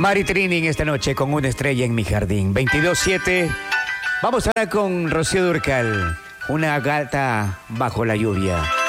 Mari Trining esta noche con Una estrella en mi jardín. 22:07. Vamos ahora con Rocío Dúrcal. Una gata bajo la lluvia.